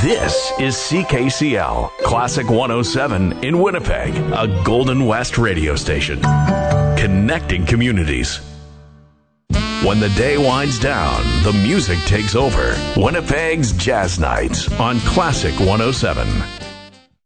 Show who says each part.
Speaker 1: This is CKCL, Classic 107 in Winnipeg, a Golden West radio station. Connecting communities. When the day winds down, the music takes over. Winnipeg's Jazz Nights on Classic 107.